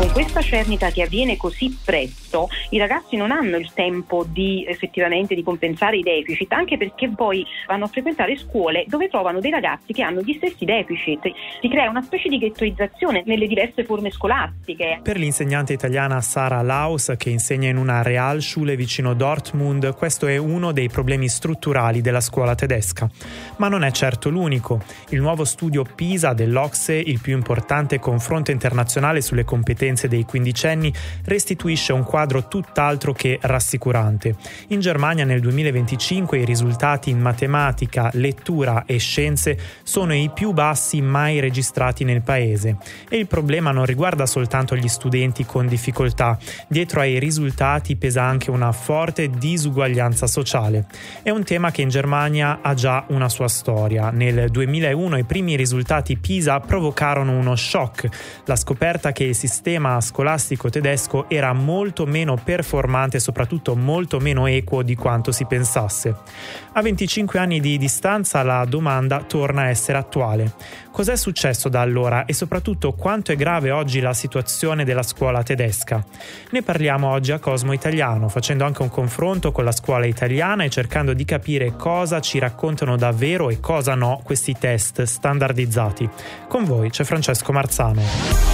Con questa cernita che avviene così presto, i ragazzi non hanno il tempo di effettivamente di compensare i deficit, anche perché poi vanno a frequentare scuole dove trovano dei ragazzi che hanno gli stessi deficit. Si crea una specie di ghettoizzazione nelle diverse forme scolastiche. Per l'insegnante italiana Sara Laus, che insegna in una Realschule vicino Dortmund, questo è uno dei problemi strutturali della scuola tedesca. Ma non è certo l'unico. Il nuovo studio PISA dell'OCSE, il più importante confronto internazionale sulle competenze dei quindicenni, restituisce un quadro tutt'altro che rassicurante. In Germania nel 2025 i risultati in matematica, lettura e scienze sono i più bassi mai registrati nel paese. E il problema non riguarda soltanto gli studenti con difficoltà. Dietro ai risultati pesa anche una forte disuguaglianza sociale. È un tema che in Germania ha già una sua storia. Nel 2001 i primi risultati PISA provocarono uno shock, la scoperta che il sistema scolastico tedesco era molto meno performante e soprattutto molto meno equo di quanto si pensasse. A 25 anni di distanza la domanda torna a essere attuale. Cos'è successo da allora e soprattutto quanto è grave oggi la situazione della scuola tedesca? Ne parliamo oggi a Cosmo Italiano, facendo anche un confronto con la scuola italiana e cercando di capire cosa ci raccontano davvero e cosa no questi test standardizzati. Con voi c'è Francesco Marzano.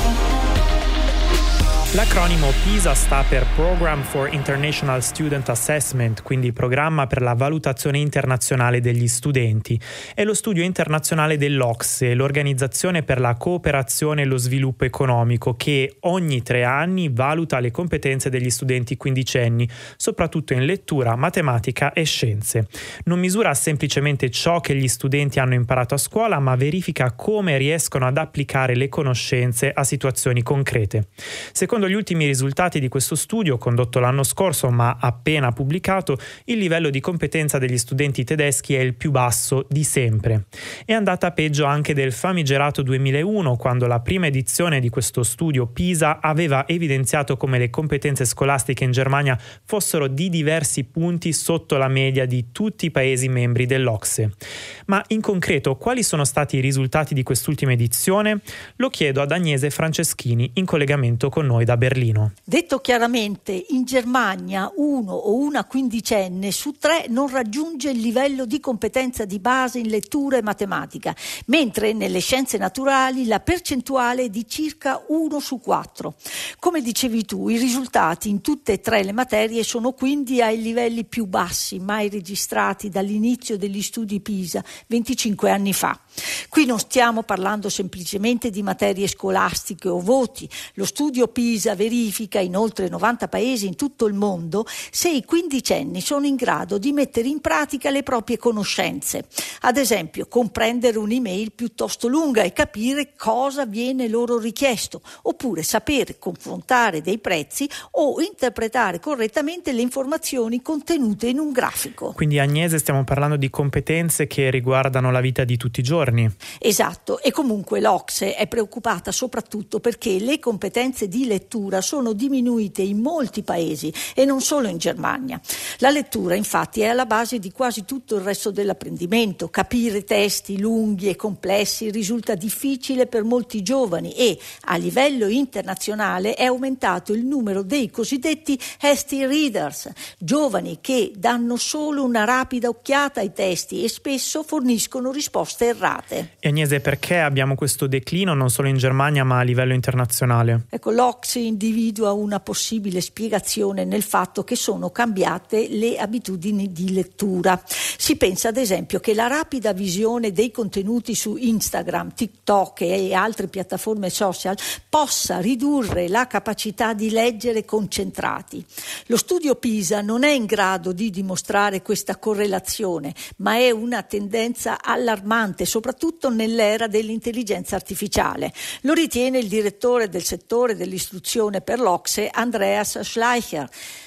L'acronimo PISA sta per Program for International Student Assessment, quindi programma per la valutazione internazionale degli studenti. È lo studio internazionale dell'OCSE, l'Organizzazione per la cooperazione e lo sviluppo economico, che ogni 3 anni valuta le competenze degli studenti quindicenni, soprattutto in lettura, matematica e scienze. Non misura semplicemente ciò che gli studenti hanno imparato a scuola, ma verifica come riescono ad applicare le conoscenze a situazioni concrete. Secondo gli ultimi risultati di questo studio, condotto l'anno scorso ma appena pubblicato, il livello di competenza degli studenti tedeschi è il più basso di sempre. È andata peggio anche del famigerato 2001, quando la prima edizione di questo studio PISA aveva evidenziato come le competenze scolastiche in Germania fossero di diversi punti sotto la media di tutti i paesi membri dell'OCSE. Ma in concreto, quali sono stati i risultati di quest'ultima edizione? Lo chiedo ad Agnese Franceschini, in collegamento con noi da Berlino. Detto chiaramente, in Germania uno o una quindicenne su 3 non raggiunge il livello di competenza di base in lettura e matematica, mentre nelle scienze naturali la percentuale è di circa 1 su 4. Come dicevi tu, i risultati in tutte e 3 le materie sono quindi ai livelli più bassi mai registrati dall'inizio degli studi PISA 25 anni fa. Qui non stiamo parlando semplicemente di materie scolastiche o voti. Lo studio PISA verifica in oltre 90 paesi in tutto il mondo se i quindicenni sono in grado di mettere in pratica le proprie conoscenze. Ad esempio, comprendere un'email piuttosto lunga e capire cosa viene loro richiesto, oppure sapere confrontare dei prezzi o interpretare correttamente le informazioni contenute in un grafico. Quindi, Agnese, stiamo parlando di competenze che riguardano la vita di tutti i giorni. Esatto, e comunque l'OCSE è preoccupata soprattutto perché le competenze di lettura sono diminuite in molti paesi e non solo in Germania. La lettura infatti è alla base di quasi tutto il resto dell'apprendimento. Capire testi lunghi e complessi risulta difficile per molti giovani e a livello internazionale è aumentato il numero dei cosiddetti hasty readers, giovani che danno solo una rapida occhiata ai testi e spesso forniscono risposte errate. E Agnese, perché abbiamo questo declino non solo in Germania ma a livello internazionale? Ecco, l'OCSE individua una possibile spiegazione nel fatto che sono cambiate le abitudini di lettura. Si pensa ad esempio che la rapida visione dei contenuti su Instagram, TikTok e altre piattaforme social possa ridurre la capacità di leggere concentrati. Lo studio PISA non è in grado di dimostrare questa correlazione, ma è una tendenza allarmante, soprattutto nell'era dell'intelligenza artificiale. Lo ritiene il direttore del settore dell'istruzione per l'OCSE, Andreas Schleicher.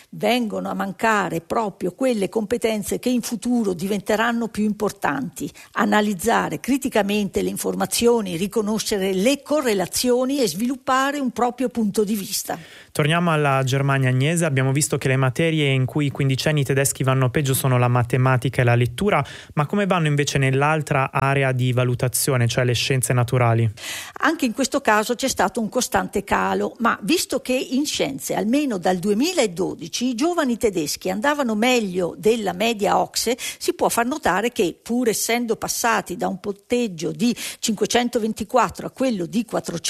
Vengono a mancare proprio quelle competenze che in futuro diventeranno più importanti: analizzare criticamente le informazioni, riconoscere le correlazioni e sviluppare un proprio punto di vista. Torniamo alla Germania, Agnese. Abbiamo visto che le materie in cui i quindicenni tedeschi vanno peggio sono la matematica e la lettura, ma come vanno invece nell'altra area di valutazione, cioè le scienze naturali? Anche in questo caso c'è stato un costante calo, ma visto che in scienze almeno dal 2012 i giovani tedeschi andavano meglio della media OCSE, si può far notare che, pur essendo passati da un punteggio di 524 a quello di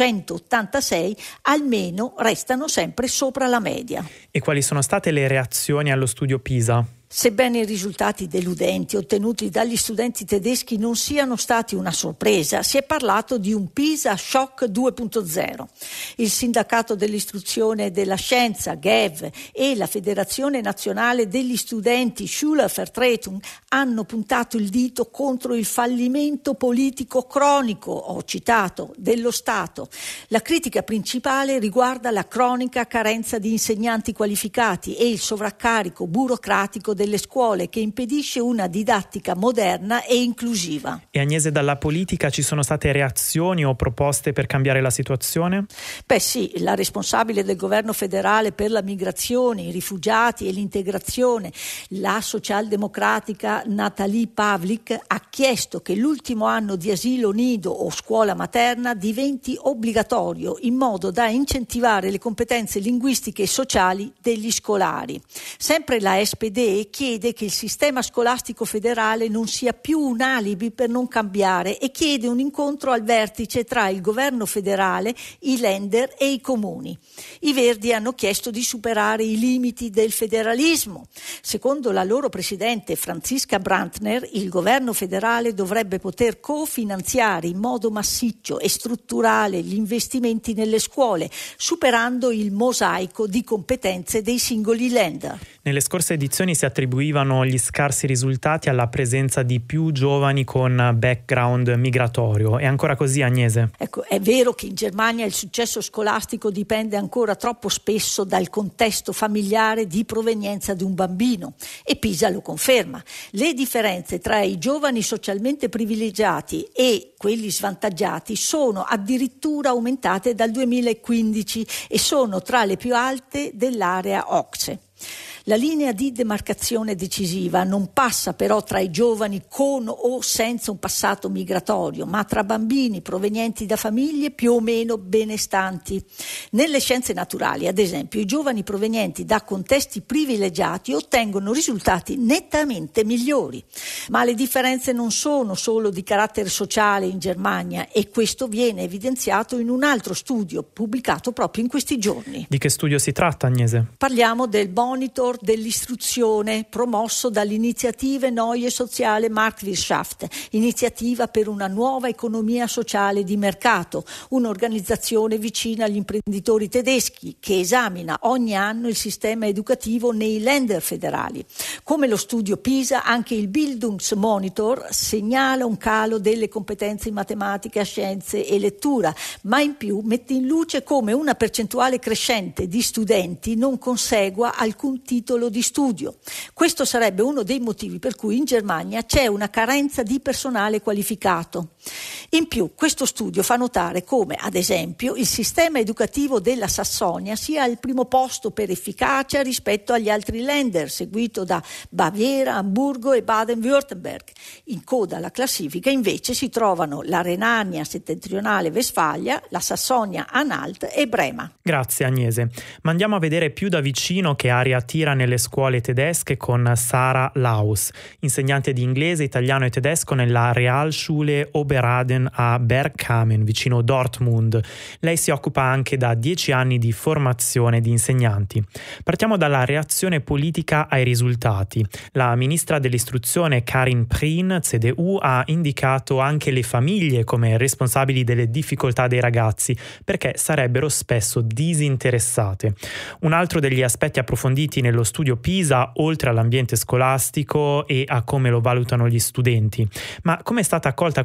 486, almeno restano sempre sopra la media. E quali sono state le reazioni allo studio PISA? Sebbene i risultati deludenti ottenuti dagli studenti tedeschi non siano stati una sorpresa, si è parlato di un PISA Shock 2.0. Il Sindacato dell'Istruzione e della Scienza, GEV, e la Federazione Nazionale degli Studenti, Schülervertretung, hanno puntato il dito contro il fallimento politico cronico, ho citato, dello Stato. La critica principale riguarda la cronica carenza di insegnanti qualificati e il sovraccarico burocratico delle scuole, che impedisce una didattica moderna e inclusiva. E Agnese, dalla politica ci sono state reazioni o proposte per cambiare la situazione? Beh sì, la responsabile del governo federale per la migrazione, i rifugiati e l'integrazione, la socialdemocratica Nathalie Pavlik, ha chiesto che l'ultimo anno di asilo nido o scuola materna diventi obbligatorio, in modo da incentivare le competenze linguistiche e sociali degli scolari. Sempre la SPD chiede che il sistema scolastico federale non sia più un alibi per non cambiare e chiede un incontro al vertice tra il governo federale, i Länder e i comuni. I Verdi hanno chiesto di superare i limiti del federalismo. Secondo la loro presidente Franziska Brandner, il governo federale dovrebbe poter cofinanziare in modo massiccio e strutturale gli investimenti nelle scuole, superando il mosaico di competenze dei singoli Länder. Nelle scorse edizioni si attribuivano gli scarsi risultati alla presenza di più giovani con background migratorio. È ancora così, Agnese? Ecco, è vero che in Germania il successo scolastico dipende ancora troppo spesso dal contesto familiare di provenienza di un bambino, e PISA lo conferma. Le differenze tra i giovani socialmente privilegiati e quelli svantaggiati sono addirittura aumentate dal 2015 e sono tra le più alte dell'area OCSE. La linea di demarcazione decisiva non passa però tra i giovani con o senza un passato migratorio, ma tra bambini provenienti da famiglie più o meno benestanti. Nelle scienze naturali, ad esempio, i giovani provenienti da contesti privilegiati ottengono risultati nettamente migliori. Ma le differenze non sono solo di carattere sociale in Germania, e questo viene evidenziato in un altro studio pubblicato proprio in questi giorni. Di che studio si tratta, Agnese? Parliamo del Monitor dell'istruzione promosso dall'iniziativa Neue Soziale Marktwirtschaft, iniziativa per una nuova economia sociale di mercato, un'organizzazione vicina agli imprenditori tedeschi che esamina ogni anno il sistema educativo nei Länder federali. Come lo studio PISA, anche il Bildungsmonitor segnala un calo delle competenze in matematica, scienze e lettura, ma in più mette in luce come una percentuale crescente di studenti non consegua alcun titolo di studio. Questo sarebbe uno dei motivi per cui in Germania c'è una carenza di personale qualificato. In più, questo studio fa notare come, ad esempio, il sistema educativo della Sassonia sia al primo posto per efficacia rispetto agli altri Länder, seguito da Baviera, Amburgo e Baden-Württemberg. In coda alla classifica invece si trovano la Renania Settentrionale Westfalia, la Sassonia-Anhalt e Brema. Grazie, Agnese. Ma andiamo a vedere più da vicino che aria tira nelle scuole tedesche con Sarah Laus, insegnante di inglese, italiano e tedesco nella Realschule Oberaden a Bergkamen, vicino Dortmund. Lei si occupa anche da 10 anni di formazione di insegnanti. Partiamo dalla reazione politica ai risultati. La ministra dell'istruzione Karin Prien, CDU, ha indicato anche le famiglie come responsabili delle difficoltà dei ragazzi, perché sarebbero spesso disinteressate. Un altro degli aspetti approfonditi nello studio PISA, oltre all'ambiente scolastico e a come lo valutano gli studenti. Ma come è stata accolta questa dichiarazione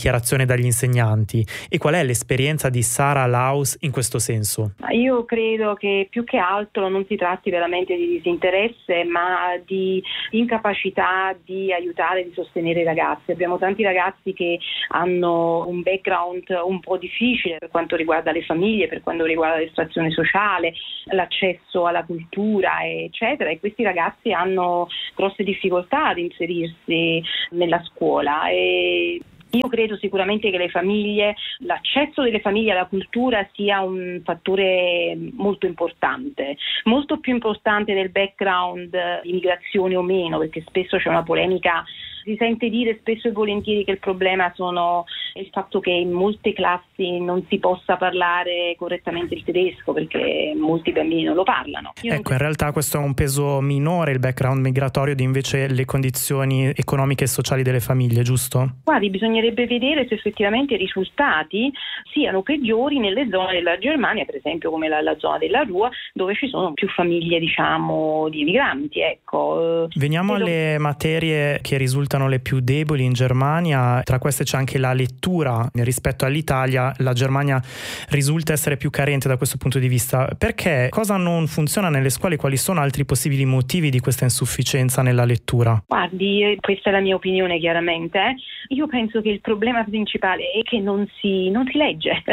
dichiarazione dagli insegnanti. E qual è l'esperienza di Sara Laus in questo senso? Io credo che più che altro non si tratti veramente di disinteresse, ma di incapacità di aiutare, di sostenere i ragazzi. Abbiamo tanti ragazzi che hanno un background un po' difficile per quanto riguarda le famiglie, per quanto riguarda l'estrazione sociale, l'accesso alla cultura, eccetera, e questi ragazzi hanno grosse difficoltà ad inserirsi nella scuola. E io credo sicuramente che le famiglie, l'accesso delle famiglie alla cultura sia un fattore molto importante, molto più importante del background di migrazione o meno, perché spesso c'è una polemica. Si sente dire spesso e volentieri che il problema sono il fatto che in molte classi non si possa parlare correttamente il tedesco perché molti bambini non lo parlano. In realtà questo ha un peso minore, il background migratorio, di invece le condizioni economiche e sociali delle famiglie, giusto? Guardi, bisognerebbe vedere se effettivamente i risultati siano peggiori nelle zone della Germania, per esempio come la zona della Ruhr, dove ci sono più famiglie, diciamo, di migranti. Ecco. Veniamo alle materie che risultano le più deboli in Germania. Tra queste c'è anche la lettura. Rispetto all'Italia, la Germania risulta essere più carente da questo punto di vista. Perché? Cosa non funziona nelle scuole? Quali sono altri possibili motivi di questa insufficienza nella lettura? Guardi, questa è la mia opinione chiaramente. Io penso che il problema principale è che non si legge.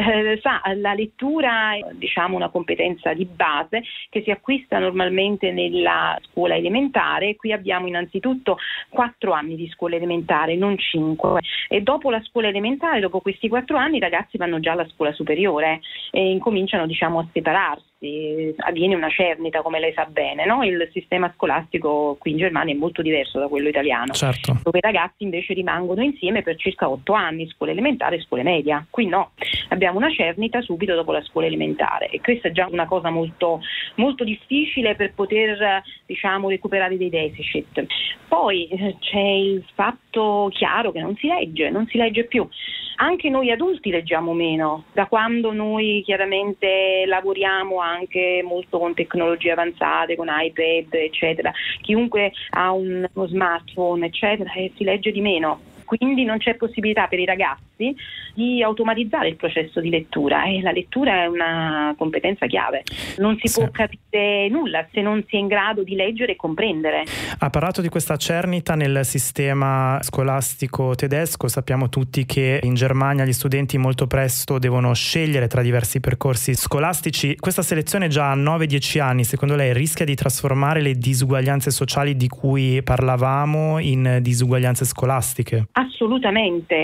La lettura è, diciamo, una competenza di base che si acquista normalmente nella scuola elementare. Qui abbiamo innanzitutto 4 anni di scuola elementare, non 5. E dopo la scuola elementare, dopo questi 4 anni, i ragazzi vanno già alla scuola superiore e incominciano, diciamo, a separarsi. Avviene una cernita, come lei sa bene, no? Il sistema scolastico qui in Germania è molto diverso da quello italiano, certo, dove i ragazzi invece rimangono insieme per circa 8 anni, scuola elementare e scuola media. Qui no, abbiamo una cernita subito dopo la scuola elementare e questa è già una cosa molto, molto difficile per poter, diciamo, recuperare dei deficit. Poi c'è il fatto chiaro che non si legge più. Anche noi adulti leggiamo meno, da quando noi chiaramente lavoriamo anche molto con tecnologie avanzate, con iPad, eccetera. Chiunque ha uno smartphone, eccetera, e si legge di meno. Quindi non c'è possibilità per i ragazzi di automatizzare il processo di lettura e la lettura è una competenza chiave. Non si può capire nulla se non si è in grado di leggere e comprendere. Ha parlato di questa cernita nel sistema scolastico tedesco. Sappiamo tutti che in Germania gli studenti molto presto devono scegliere tra diversi percorsi scolastici. Questa selezione già a 9-10 anni, secondo lei, rischia di trasformare le disuguaglianze sociali di cui parlavamo in disuguaglianze scolastiche? Assolutamente.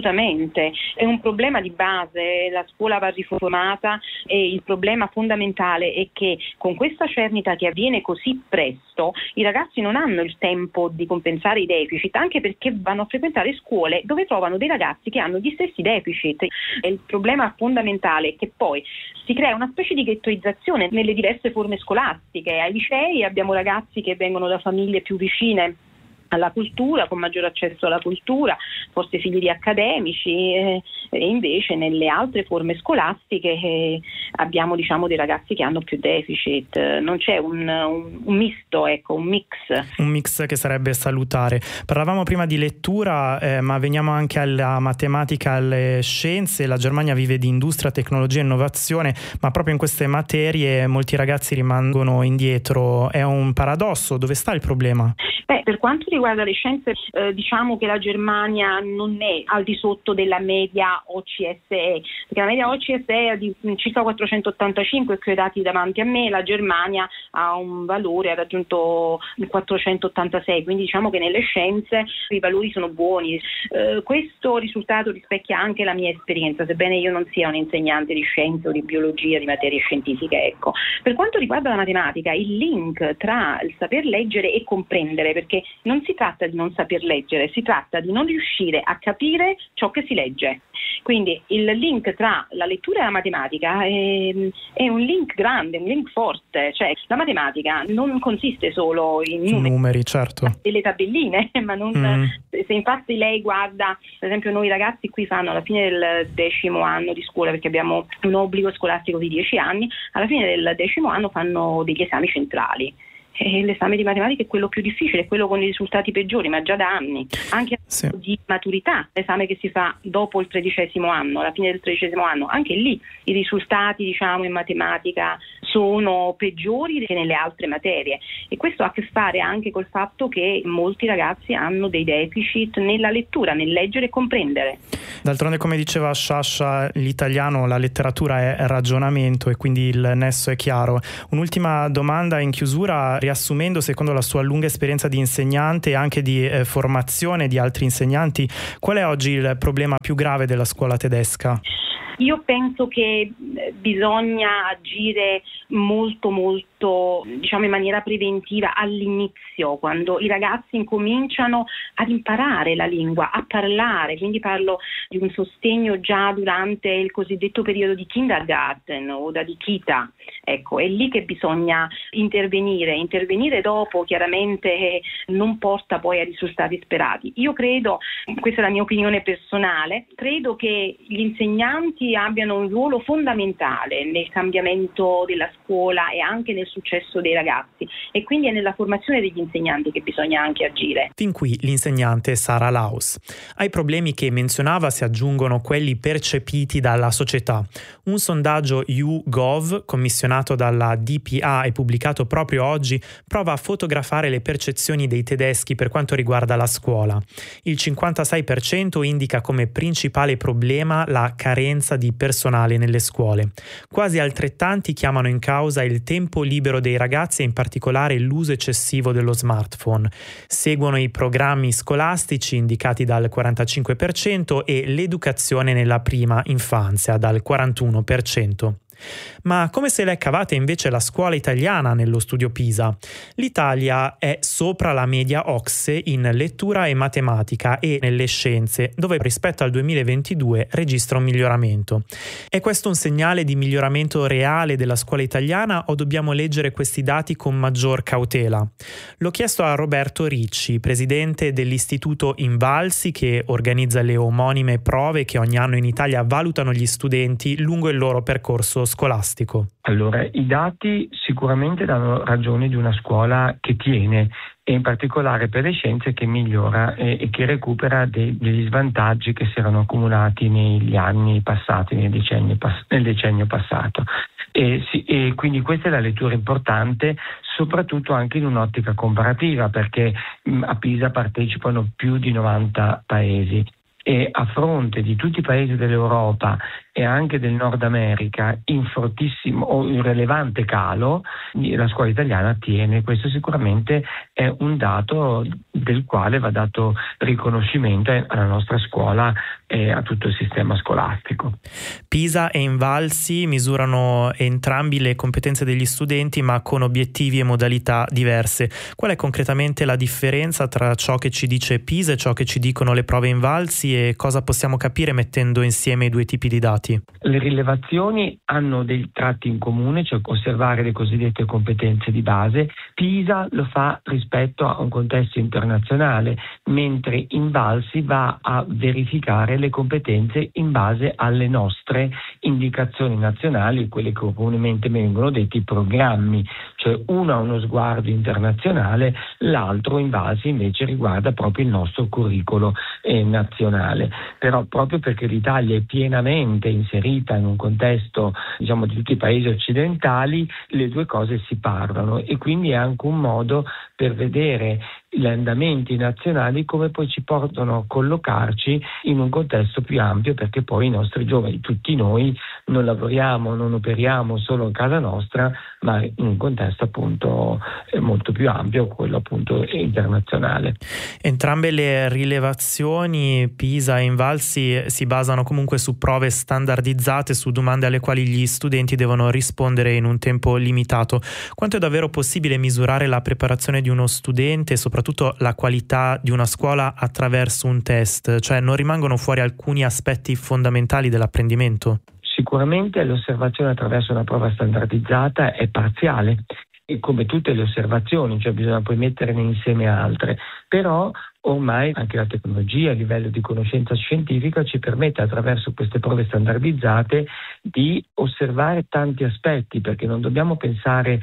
È un problema di base, la scuola va riformata e il problema fondamentale è che con questa cernita che avviene così presto i ragazzi non hanno il tempo di compensare i deficit, anche perché vanno a frequentare scuole dove trovano dei ragazzi che hanno gli stessi deficit. E il problema fondamentale è che poi si crea una specie di ghettoizzazione nelle diverse forme scolastiche. Ai licei abbiamo ragazzi che vengono da famiglie più vicine alla cultura, con maggior accesso alla cultura, forse figli di accademici, e invece nelle altre forme scolastiche abbiamo, diciamo, dei ragazzi che hanno più deficit. Non c'è un misto, ecco, un mix. Un mix che sarebbe salutare. Parlavamo prima di lettura, ma veniamo anche alla matematica, alle scienze. La Germania vive di industria, tecnologia e innovazione, ma proprio in queste materie molti ragazzi rimangono indietro. È un paradosso. Dove sta il problema? Per quanto riguarda le scienze, diciamo che la Germania non è al di sotto della media OCSE, perché la media OCSE è di circa 485, qui ho i dati davanti a me, la Germania ha un valore, ha raggiunto il 486, quindi diciamo che nelle scienze i valori sono buoni. Questo risultato rispecchia anche la mia esperienza, sebbene io non sia un insegnante di scienze o di biologia, di materie scientifiche. Ecco. Per quanto riguarda la matematica, il link tra il saper leggere e comprendere, perché non si tratta di non saper leggere, si tratta di non riuscire a capire ciò che si legge. Quindi il link tra la lettura e la matematica è un link grande, un link forte, cioè la matematica non consiste solo in numeri, certo, delle tabelline, ma non se infatti lei guarda, per esempio noi ragazzi qui fanno alla fine del 10° anno di scuola, perché abbiamo un obbligo scolastico di 10 anni, alla fine del 10° anno fanno degli esami centrali. l'esame di matematica è quello più difficile, è quello con i risultati peggiori, ma già da anni, anche di maturità, l'esame che si fa dopo il 13° anno, alla fine del 13° anno, anche lì i risultati in matematica sono peggiori che nelle altre materie, e questo ha a che fare anche col fatto che molti ragazzi hanno dei deficit nella lettura, nel leggere e comprendere. D'altronde, come diceva Sciascia, l'italiano, la letteratura è ragionamento e quindi il nesso è chiaro. Un'ultima domanda in chiusura, riassumendo secondo la sua lunga esperienza di insegnante e anche di formazione di altri insegnanti, qual è oggi il problema più grave della scuola tedesca? Io penso che bisogna agire molto in maniera preventiva all'inizio, quando i ragazzi incominciano ad imparare la lingua, a parlare, quindi parlo di un sostegno già durante il cosiddetto periodo di kindergarten o da di Kita. Ecco, è lì che bisogna intervenire dopo chiaramente non porta poi a risultati sperati. Io credo, questa è la mia opinione personale, credo che gli insegnanti abbiano un ruolo fondamentale nel cambiamento della scuola e anche nel successo dei ragazzi, e quindi è nella formazione degli insegnanti che bisogna anche agire. Fin qui l'insegnante Sara Laus. Ai problemi che menzionava si aggiungono quelli percepiti dalla società. Un sondaggio YouGov commissionato dalla DPA e pubblicato proprio oggi prova a fotografare le percezioni dei tedeschi per quanto riguarda la scuola. Il 56% indica come principale problema la carenza di personale nelle scuole. Quasi altrettanti chiamano in causa il tempo libero dei ragazzi e in particolare l'uso eccessivo dello smartphone. Seguono i programmi scolastici indicati dal 45% e l'educazione nella prima infanzia dal 41%. Ma come se l'è cavata invece la scuola italiana nello studio PISA? L'Italia è sopra la media OCSE in lettura e matematica e nelle scienze, dove rispetto al 2022 registra un miglioramento. È questo un segnale di miglioramento reale della scuola italiana o dobbiamo leggere questi dati con maggior cautela? L'ho chiesto a Roberto Ricci, presidente dell'Istituto Invalsi, che organizza le omonime prove che ogni anno in Italia valutano gli studenti lungo il loro percorso scolastico. Allora, i dati sicuramente danno ragione di una scuola che tiene, e in particolare per le scienze che migliora e che recupera degli svantaggi che si erano accumulati negli anni passati, nel decennio passato. E quindi questa è la lettura importante, soprattutto anche in un'ottica comparativa, perché a PISA partecipano più di 90 paesi. E a fronte di tutti i paesi dell'Europa e anche del Nord America in fortissimo o in rilevante calo, la scuola italiana tiene. Questo sicuramente è un dato del quale va dato riconoscimento alla nostra scuola e a tutto il sistema scolastico. PISA e Invalsi misurano entrambi le competenze degli studenti, ma con obiettivi e modalità diverse. Qual è concretamente la differenza tra ciò che ci dice PISA e ciò che ci dicono le prove Invalsi, e cosa possiamo capire mettendo insieme i due tipi di dati? Le rilevazioni hanno dei tratti in comune, cioè osservare le cosiddette competenze di base. PISA lo fa rispetto a un contesto internazionale, mentre Invalsi va a verificare le competenze in base alle nostre indicazioni nazionali, quelle che comunemente vengono detti programmi, cioè uno ha uno sguardo internazionale, l'altro Invalsi invece riguarda proprio il nostro curricolo nazionale. Però proprio perché l'Italia è pienamente inserita in un contesto di tutti i paesi occidentali, le due cose si parlano, e quindi è anche un modo per vedere gli andamenti nazionali come poi ci portano a collocarci in un contesto più ampio, perché poi i nostri giovani, tutti noi, non lavoriamo, non operiamo solo in casa nostra, ma in un contesto appunto molto più ampio, quello appunto internazionale. Entrambe le rilevazioni PISA e Invalsi si basano comunque su prove standardizzate, su domande alle quali gli studenti devono rispondere in un tempo limitato. Quanto è davvero possibile misurare la preparazione di uno studente e soprattutto la qualità di una scuola attraverso un test? Cioè, non rimangono fuori alcuni aspetti fondamentali dell'apprendimento? Sicuramente l'osservazione attraverso una prova standardizzata è parziale, e come tutte le osservazioni, cioè bisogna poi metterne insieme altre, però ormai anche la tecnologia a livello di conoscenza scientifica ci permette attraverso queste prove standardizzate di osservare tanti aspetti, perché non dobbiamo pensare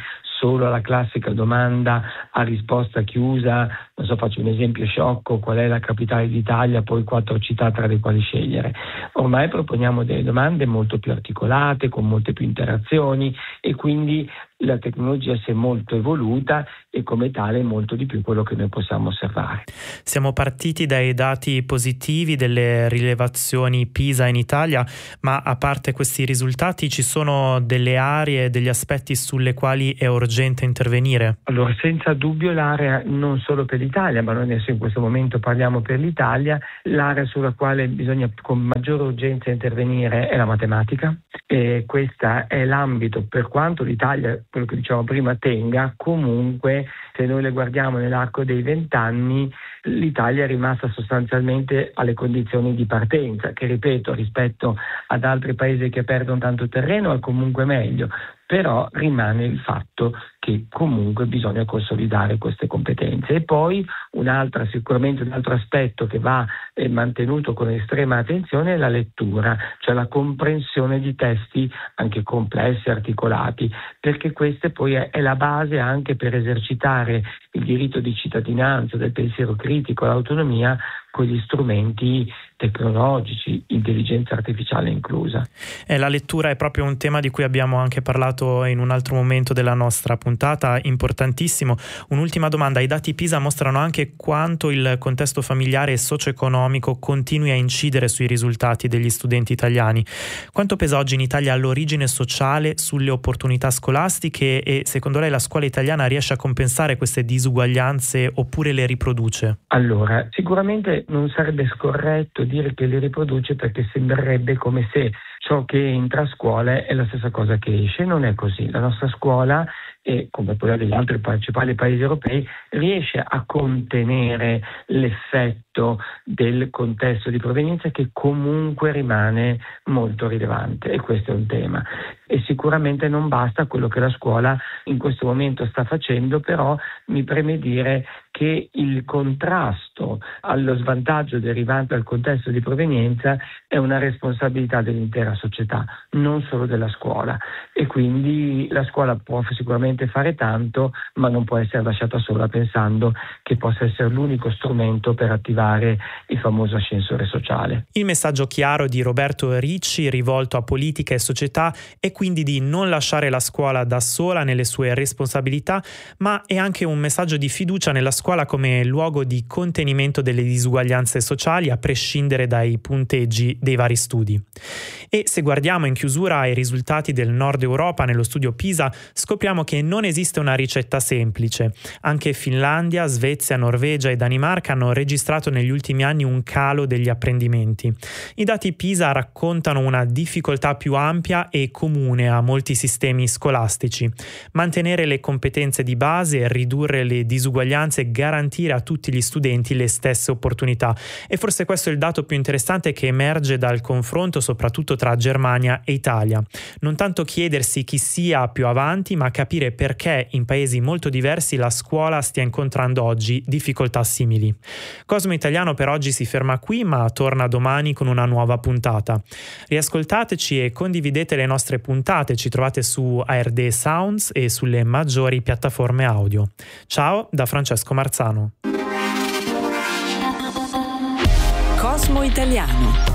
solo alla classica domanda a risposta chiusa, non so, faccio un esempio sciocco, qual è la capitale d'Italia, poi 4 città tra le quali scegliere. Ormai proponiamo delle domande molto più articolate, con molte più interazioni, e quindi la tecnologia si è molto evoluta e come tale molto di più quello che noi possiamo osservare. Siamo partiti dai dati positivi delle rilevazioni PISA in Italia, ma a parte questi risultati ci sono delle aree, degli aspetti sulle quali è urgente intervenire? Allora, senza dubbio l'area, non solo per l'Italia, ma noi adesso in questo momento parliamo per l'Italia, l'area sulla quale bisogna con maggiore urgenza intervenire è la matematica, e questa è l'ambito, per quanto l'Italia, quello che dicevamo prima, tenga, comunque se noi le guardiamo nell'arco dei 20 anni l'Italia è rimasta sostanzialmente alle condizioni di partenza, che ripeto rispetto ad altri paesi che perdono tanto terreno è comunque meglio, però rimane il fatto che comunque bisogna consolidare queste competenze. E poi sicuramente un altro aspetto che va mantenuto con estrema attenzione è la lettura, cioè la comprensione di testi anche complessi, articolati, perché questa poi è la base anche per esercitare il diritto di cittadinanza, del pensiero critico, l'autonomia con gli strumenti tecnologici, intelligenza artificiale inclusa. La lettura è proprio un tema di cui abbiamo anche parlato in un altro momento della nostra puntata, importantissimo. Un'ultima domanda: i dati PISA mostrano anche quanto il contesto familiare e socio-economico continui a incidere sui risultati degli studenti italiani. Quanto pesa oggi in Italia l'origine sociale sulle opportunità scolastiche e secondo lei la scuola italiana riesce a compensare queste disuguaglianze oppure le riproduce? Allora, sicuramente non sarebbe scorretto dire che le riproduce, perché sembrerebbe come se ciò che entra a scuola è la stessa cosa che esce. Non è così. La nostra scuola, e come quella degli altri principali paesi europei, riesce a contenere l'effetto del contesto di provenienza, che comunque rimane molto rilevante, e questo è un tema. E sicuramente non basta quello che la scuola in questo momento sta facendo, però mi preme dire che il contrasto allo svantaggio derivante dal contesto di provenienza è una responsabilità dell'intera società, non solo della scuola, e quindi la scuola può sicuramente fare tanto, ma non può essere lasciata sola pensando che possa essere l'unico strumento per attivare il famoso ascensore sociale. Il messaggio chiaro di Roberto Ricci, rivolto a politica e società, è quindi di non lasciare la scuola da sola nelle sue responsabilità, ma è anche un messaggio di fiducia nella scuola come luogo di contenimento delle disuguaglianze sociali, a prescindere dai punteggi dei vari studi. E se guardiamo in chiusura ai risultati del Nord Europa nello studio PISA, scopriamo che non esiste una ricetta semplice. Anche Finlandia, Svezia, Norvegia e Danimarca hanno registrato negli ultimi anni un calo degli apprendimenti. I dati PISA raccontano una difficoltà più ampia e comune a molti sistemi scolastici: mantenere le competenze di base, ridurre le disuguaglianze e garantire a tutti gli studenti le stesse opportunità. E forse questo è il dato più interessante che emerge dal confronto soprattutto tra Germania e Italia. Non tanto chiedersi chi sia più avanti, ma capire perché in paesi molto diversi la scuola stia incontrando oggi difficoltà simili. Cosmo Italiano per oggi si ferma qui, ma torna domani con una nuova puntata. Riascoltateci e condividete le nostre puntate, ci trovate su ARD Sounds e sulle maggiori piattaforme audio. Ciao da Francesco Marzano. Cosmo Italiano.